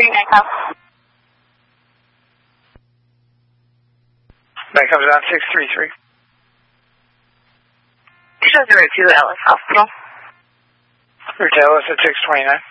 639 South. That comes on 633. Shows the route to Ellis Hospital. Route to Ellis at 629.